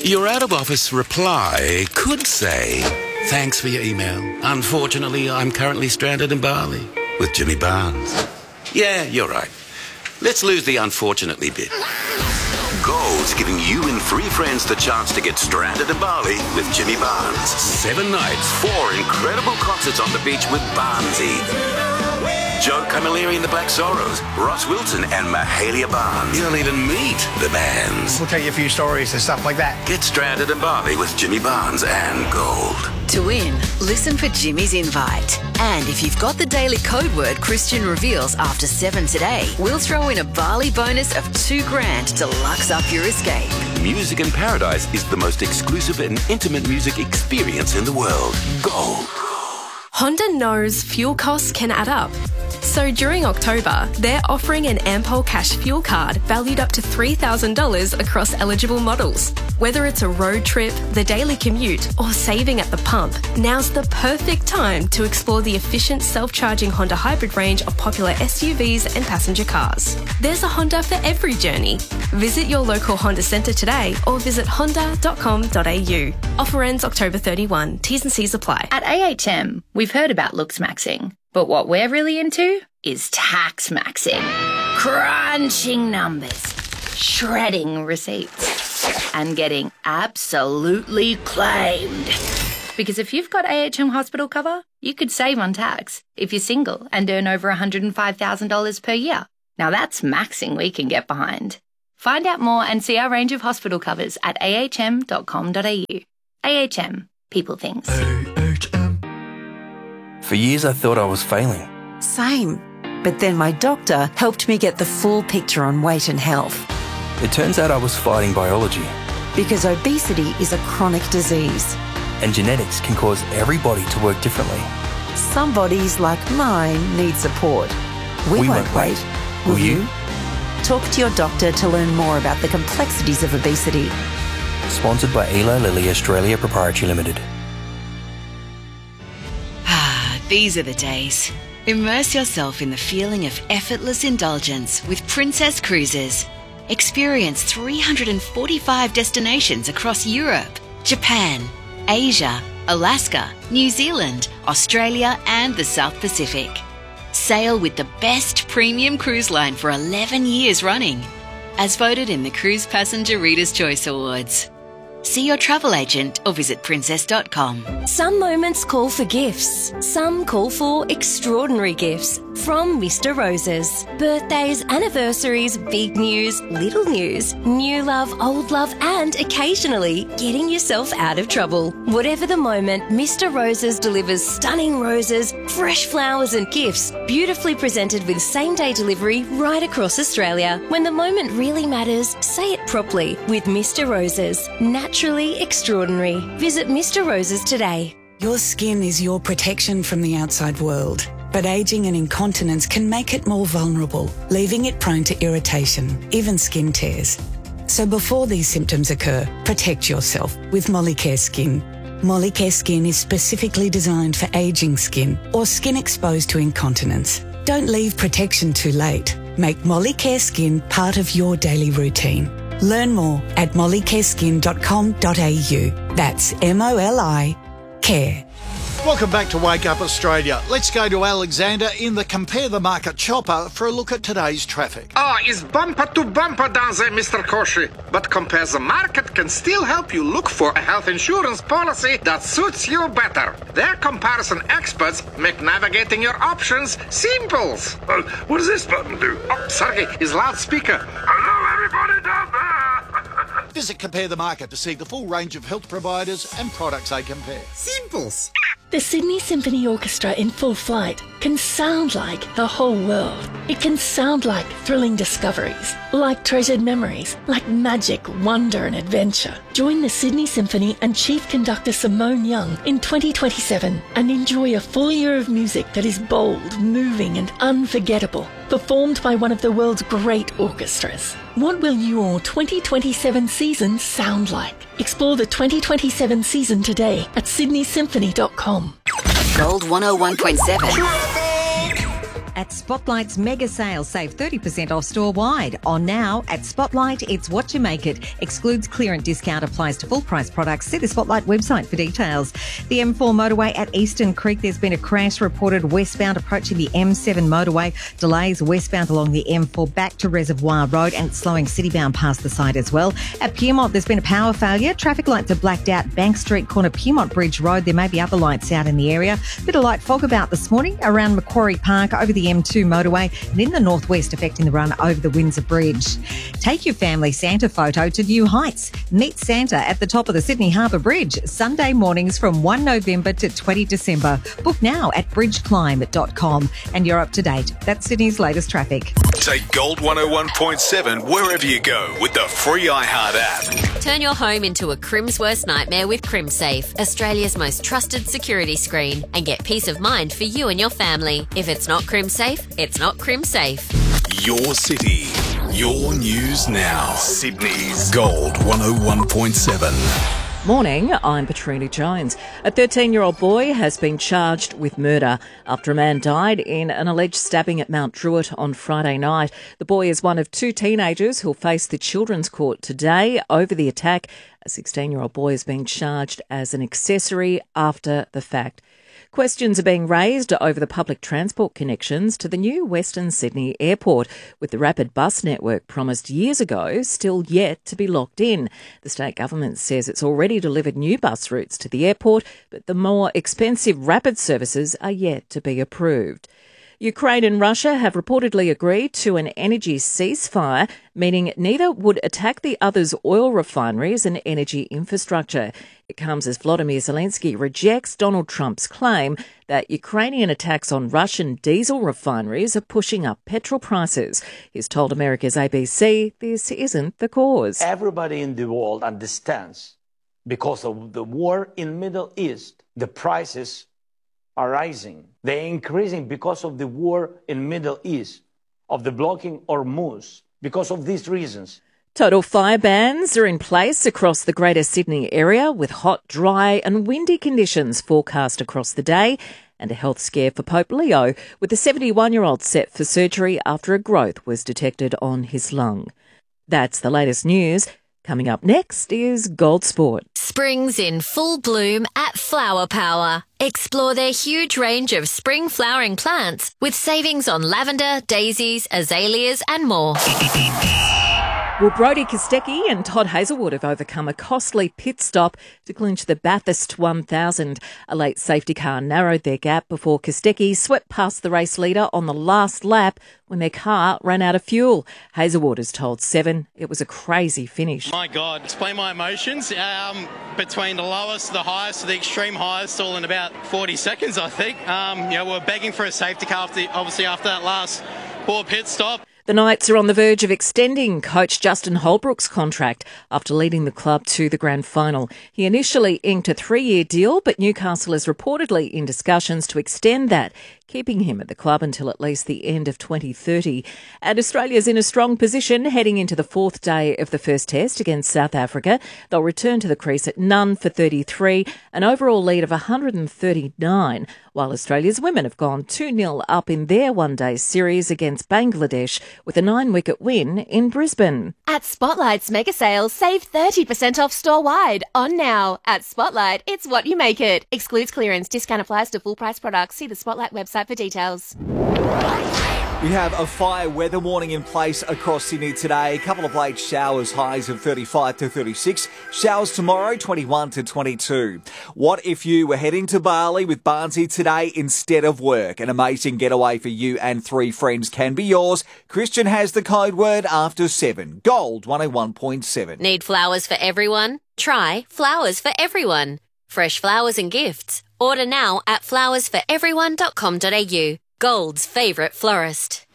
Your out-of-office reply could say, "Thanks for your email. Unfortunately, I'm currently stranded in Bali with Jimmy Barnes." Yeah, you're right. Let's lose the unfortunately bit. Gold's giving you and 3 friends the chance to get stranded in Bali with Jimmy Barnes. 7 nights, 4 incredible concerts on the beach with Barnesy. Joe Camilleri and the Black Sorrows, Ross Wilson and Mahalia Barnes. You'll even meet the bands. We'll tell you a few stories and stuff like that. Get stranded in Bali with Jimmy Barnes and Gold. To win, listen for Jimmy's invite. And if you've got the daily code word Christian reveals after 7 today, we'll throw in a Bali bonus of $2,000 to lux up your escape. Music in Paradise is the most exclusive and intimate music experience in the world. Gold. Honda knows fuel costs can add up. So during October, they're offering an Ampol Cash fuel card valued up to $3,000 across eligible models. Whether it's a road trip, the daily commute, or saving at the pump, now's the perfect time to explore the efficient self-charging Honda hybrid range of popular SUVs and passenger cars. There's a Honda for every journey. Visit your local Honda centre today or visit honda.com.au. Offer ends October 31. T's and C's apply. At AHM, we've heard about looks maxing, but what we're really into is tax maxing. Crunching numbers, shredding receipts, and getting absolutely claimed. Because if you've got AHM hospital cover, you could save on tax if you're single and earn over $105,000 per year. Now that's maxing we can get behind. Find out more and see our range of hospital covers at ahm.com.au. AHM. People things. For years I thought I was failing. Same. But then my doctor helped me get the full picture on weight and health. It turns out I was fighting biology. Because obesity is a chronic disease. And genetics can cause every body to work differently. Some bodies, like mine, need support. We won't wait. Will you? Talk to your doctor to learn more about the complexities of obesity. Sponsored by Eli Lilly Australia Proprietary Limited. These are the days. Immerse yourself in the feeling of effortless indulgence with Princess Cruises. Experience 345 destinations across Europe, Japan, Asia, Alaska, New Zealand, Australia and the South Pacific. Sail with the best premium cruise line for 11 years running, as voted in the Cruise Passenger Reader's Choice Awards. See your travel agent or visit princess.com. Some moments call for gifts. Some call for extraordinary gifts from Mr. Roses. Birthdays, anniversaries, big news, little news, new love, old love, and occasionally getting yourself out of trouble. Whatever the moment, Mr. Roses delivers stunning roses, fresh flowers and gifts, beautifully presented with same-day delivery right across Australia. When the moment really matters, say it properly with Mr. Roses. Naturally extraordinary. Visit Mr. Roses today. Your skin is your protection from the outside world, but ageing and incontinence can make it more vulnerable, leaving it prone to irritation, even skin tears. So before these symptoms occur, protect yourself with Molicare Skin. Molicare Skin is specifically designed for ageing skin or skin exposed to incontinence. Don't leave protection too late. Make Molicare Skin part of your daily routine. Learn more at mollycareskin.com.au. That's MOLI Care. Welcome back to Wake Up Australia. Let's go to Alexander in the Compare the Market chopper for a look at today's traffic. It's bumper to bumper down there, Mr. Koshi. But Compare the Market can still help you look for a health insurance policy that suits you better. Their comparison experts make navigating your options simple. What does this button do? Oh, Sergey, his loudspeaker. Hello, everybody down there. Visit Compare the Market to see the full range of health providers and products they compare. Simples. The Sydney Symphony Orchestra in full flight can sound like the whole world. It can sound like thrilling discoveries, like treasured memories, like magic, wonder and adventure. Join the Sydney Symphony and Chief Conductor Simone Young in 2027 and enjoy a full year of music that is bold, moving and unforgettable, performed by one of the world's great orchestras. What will your 2027 season sound like? Explore the 2027 season today at sydneysymphony.com. Gold 101.7. At Spotlight's mega sale, save 30% off store-wide. On now, at Spotlight, it's what you make it. Excludes clearance discount, applies to full-price products. See the Spotlight website for details. The M4 motorway at Eastern Creek, there's been a crash reported westbound approaching the M7 motorway. Delays westbound along the M4 back to Reservoir Road, and it's slowing citybound past the site as well. At Pyrmont, there's been a power failure. Traffic lights are blacked out. Bank Street corner, Pyrmont Bridge Road. There may be other lights out in the area. Bit of light fog about this morning around Macquarie Park, over the M2 motorway, and in the northwest affecting the run over the Windsor Bridge. Take your family Santa photo to new heights. Meet Santa at the top of the Sydney Harbour Bridge, Sunday mornings from 1 November to 20 December. Book now at bridgeclimb.com, and you're up to date. That's Sydney's latest traffic. Take Gold 101.7 wherever you go with the free iHeart app. Turn your home into a Crim's worst nightmare with CrimSafe, Australia's most trusted security screen, and get peace of mind for you and your family. If it's not CrimSafe, it's not CrimSafe. Your city, your news now. Sydney's Gold 101.7. Morning, I'm Patrina Jones. A 13-year-old boy has been charged with murder after a man died in an alleged stabbing at Mount Druitt on Friday night. The boy is one of two teenagers who'll face the Children's Court today over the attack. A 16-year-old boy is being charged as an accessory after the fact. Questions are being raised over the public transport connections to the new Western Sydney Airport, with the rapid bus network promised years ago still yet to be locked in. The state government says it's already delivered new bus routes to the airport, but the more expensive rapid services are yet to be approved. Ukraine and Russia have reportedly agreed to an energy ceasefire, meaning neither would attack the other's oil refineries and energy infrastructure. It comes as Volodymyr Zelensky rejects Donald Trump's claim that Ukrainian attacks on Russian diesel refineries are pushing up petrol prices. He's told America's ABC this isn't the cause. Everybody in the world understands, because of the war in Middle East, the prices are rising. They're increasing because of the war in Middle East, of the blocking Hormuz, because of these reasons. Total fire bans are in place across the Greater Sydney area, with hot, dry and windy conditions forecast across the day, and a health scare for Pope Leo, with the 71-year-old set for surgery after a growth was detected on his lung. That's the latest news. Coming up next is Gold Sport. Spring's in full bloom at Flower Power. Explore their huge range of spring flowering plants with savings on lavender, daisies, azaleas and more. Well, Brodie Kostecki and Todd Hazelwood have overcome a costly pit stop to clinch the Bathurst 1000. A late safety car narrowed their gap before Kostecki swept past the race leader on the last lap when their car ran out of fuel. Hazelwood has told Seven it was a crazy finish. My God, explain my emotions. Between the lowest, the highest, the extreme highest, all in about 40 seconds, I think. We're begging for a safety car, after that last poor pit stop. The Knights are on the verge of extending coach Justin Holbrook's contract after leading the club to the grand final. He initially inked a 3-year deal, but Newcastle is reportedly in discussions to extend that, keeping him at the club until at least the end of 2030. And Australia's in a strong position heading into the fourth day of the first test against South Africa. They'll return to the crease at none for 33, an overall lead of 139, while Australia's women have gone 2-0 up in their one-day series against Bangladesh with a 9-wicket win in Brisbane. At Spotlight's mega sale, save 30% off store-wide. On now. At Spotlight, it's what you make it. Excludes clearance. Discount applies to full-price products. See the Spotlight website for details. We have a fire weather warning in place across Sydney today. A couple of late showers, highs of 35 to 36. Showers tomorrow, 21 to 22. What if you were heading to Bali with Barnsey today instead of work? An amazing getaway for you and 3 friends can be yours. Christian has the code word after 7. Gold 101.7. Need flowers for everyone? Try Flowers for Everyone. Fresh flowers and gifts. Order now at flowersforeveryone.com.au. Gold's favourite florist.